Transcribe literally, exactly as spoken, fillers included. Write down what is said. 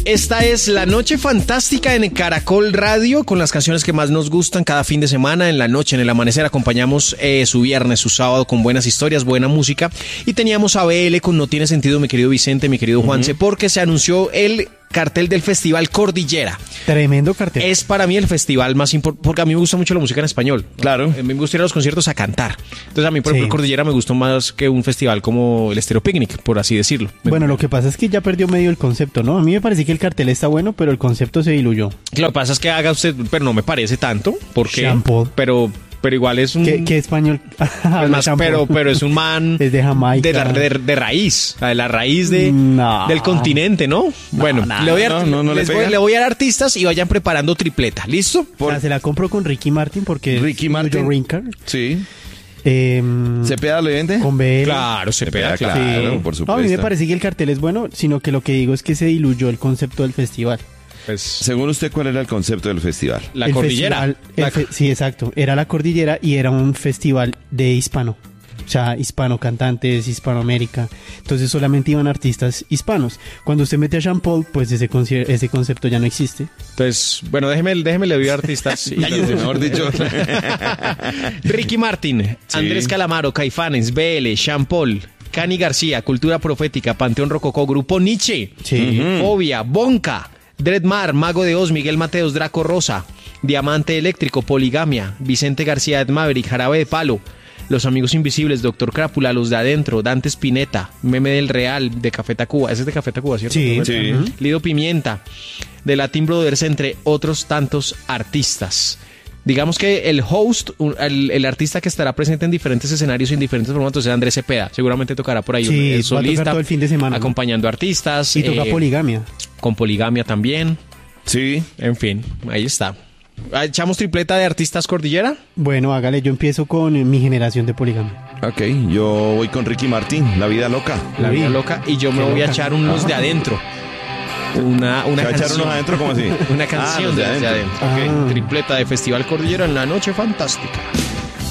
Esta es la noche fantástica en Caracol Radio, con las canciones que más nos gustan cada fin de semana. En la noche, en el amanecer, acompañamos eh, su viernes, su sábado con buenas historias, buena música. Y teníamos a B L con No Tiene Sentido, mi querido Vicente, mi querido Juanse, uh-huh. porque se anunció el cartel del Festival Cordillera. Tremendo cartel. Es para mí el festival más importante, porque a mí me gusta mucho la música en español. Claro. A mí me gusta ir a los conciertos a cantar. Entonces a mí, por Sí. ejemplo, Cordillera me gustó más que un festival como el Estéreo Picnic, por así decirlo. Bueno, lo que pasa es que ya perdió medio el concepto, ¿no? A mí me parece que el cartel está bueno, pero el concepto se diluyó. Lo que pasa es que haga usted, pero no me parece tanto, porque... Shampoo. Pero... Pero igual es un... ¿Qué, qué español? Es más, pero, pero es un man... Es de Jamaica. De, la, de, de raíz. De la raíz de, no. del continente, ¿no? no bueno, no, le, voy a, no, no, no les le voy, pega. le voy a dar artistas y vayan preparando tripleta. ¿Listo? O sea, se la compro con Ricky Martin porque Ricky es Martin. Rinker. Sí. Eh, ¿Cepeda lo vende? con B L. Claro, se pega, Cepeda, claro. claro, Sí. por No, supuesto. a mí me parece que el cartel es bueno, sino que lo que digo es que se diluyó el concepto del festival. Pues, Según usted, ¿cuál era el concepto del festival? la El cordillera. festival- el La- fe- sí, exacto. Era la cordillera y era un festival de hispano. O sea, hispano cantantes, Hispanoamérica. Entonces solamente iban artistas hispanos. Cuando usted mete a Jean Paul, pues ese, conci- ese concepto ya no existe. Entonces, bueno, déjeme, déjeme le doy artistas. y- Mejor dicho. Ricky Martin, Sí. Andrés Calamaro, Caifanes, B L, Sean Paul, Cani García, Cultura Profética, Panteón Rococó, Grupo Nietzsche, Sí. Fobia, Bonca, Dreadmar, Mago de Oz, Miguel Mateos, Draco Rosa, Diamante Eléctrico, Poligamia, Vicente García, Ed Maverick, Jarabe de Palo, Los Amigos Invisibles, Doctor Crápula, Los de Adentro, Dante Spinetta, Meme del Real, de Café Tacuba. Ese es de Café Tacuba, ¿cierto? Sí. Sí. Ujú. Lido Pimienta, de Latin Brothers, entre otros tantos artistas. Digamos que el host, un- el, el artista que estará presente en diferentes escenarios y en diferentes formatos es Andrés Cepeda. Seguramente tocará por ahí Sí, un el va a tocar solista, todo el fin de semana, ¿no? acompañando artistas. Y toca eh, poligamia. con Poligamia también. Sí. En fin, ahí está. ¿Echamos tripleta de artistas Cordillera? Bueno, hágale, yo empiezo con eh, mi generación de poligamia. Ok, yo voy con Ricky Martin, La Vida Loca. La vida Uy, loca. Y yo me qué voy a loca. echar unos de adentro. Una, una ¿Se va a echar canción. unos adentro? ¿Cómo así? Una Ah, canción los de, de de adentro. adentro. Ok, Ah. tripleta de Festival Cordillera en la noche fantástica.